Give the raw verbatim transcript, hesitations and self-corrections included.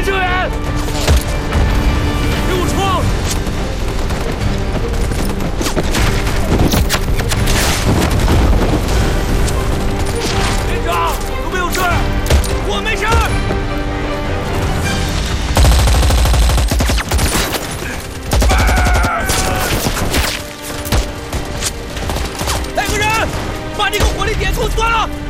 支援！给我冲！连长，有没有事？我没事。来个人，把这个火力点扣断了！